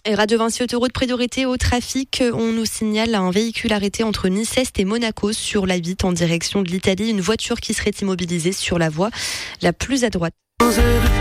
Et Radio Vinci Autoroute, priorité au trafic. On nous signale un véhicule arrêté entre Nice-Est et Monaco sur l'A8 en direction de l'Italie. Une voiture qui serait immobilisée sur la voie la plus à droite.